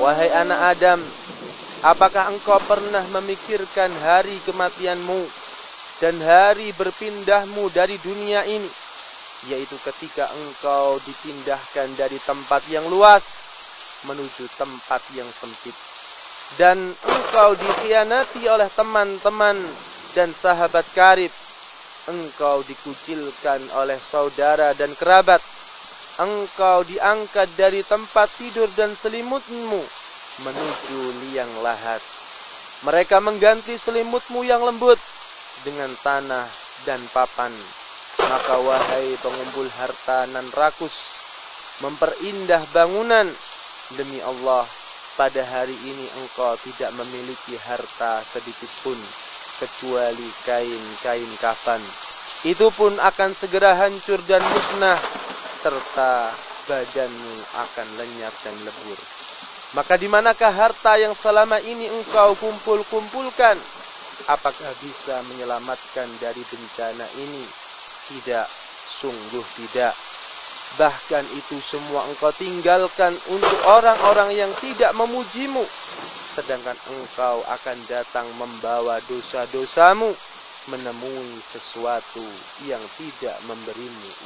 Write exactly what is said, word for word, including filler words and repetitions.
Wahai anak Adam, apakah engkau pernah memikirkan hari kematianmu dan hari berpindahmu dari dunia ini, yaitu ketika engkau dipindahkan dari tempat yang luas menuju tempat yang sempit, dan engkau dikhianati oleh teman-teman dan sahabat karib, engkau dikucilkan oleh saudara dan kerabat, engkau diangkat dari tempat tidur dan selimutmu menuju liang lahat. Mereka mengganti selimutmu yang lembut dengan tanah dan papan. Maka wahai pengumpul harta nan rakus, memperindah bangunan. Demi Allah, pada hari ini engkau tidak memiliki harta sedikit pun kecuali kain-kain kafan. Itu pun akan segera hancur dan musnah, serta badanmu akan lenyap dan lebur. Maka di manakah harta yang selama ini engkau kumpul-kumpulkan? Apakah bisa menyelamatkan dari bencana ini? Tidak, sungguh tidak. Bahkan itu semua engkau tinggalkan untuk orang-orang yang tidak memujimu, sedangkan engkau akan datang membawa dosa-dosamu, menemui sesuatu yang tidak memberimu